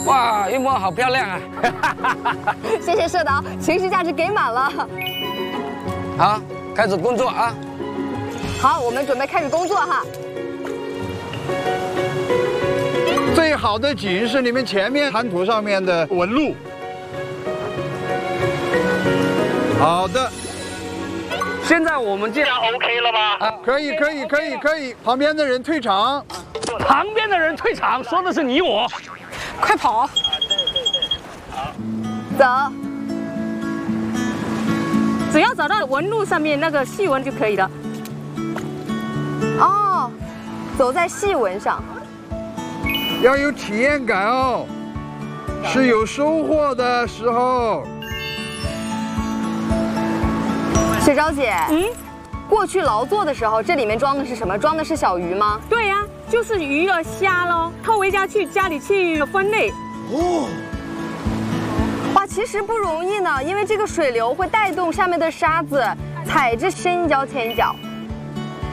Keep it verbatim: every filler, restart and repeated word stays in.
哇，云梦好漂亮啊！ 谢谢社导，情绪价值给满了。 好，开始工作啊！ 好，我们准备开始工作哈。 最好的景是你们前面滩涂上面的纹路。好的。 现在我们这样 OK 了吗？ 啊，可以，可以，可以，可以。旁边的人退场。 旁边的人退场，说的是你我。 快跑！走。 只要找到纹路上面那个细纹就可以了。 哦，走在细纹上。 要有体验感哦，是有收获的时候。 雪钊姐， 嗯， 过去劳作的时候，这里面装的是什么？装的是小鱼吗？ 对呀、啊，就是鱼了、虾喽，偷回家去家里去分类。 哦， 哇，其实不容易呢，因为这个水流会带动上面的沙子，踩着深一脚浅一脚。